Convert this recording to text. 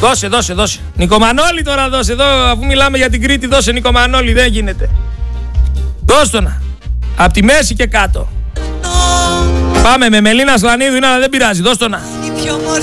Δώσε. Νικομανόλη τώρα δώσε εδώ, αφού μιλάμε για την Κρήτη, δώσε Νικομανόλη, δεν γίνεται. Δώσ' το να. Απ' τη μέση και κάτω. Πάμε με Μελίνα Σλανίδου, είναι, αλλά δεν πειράζει, δώσ' το να.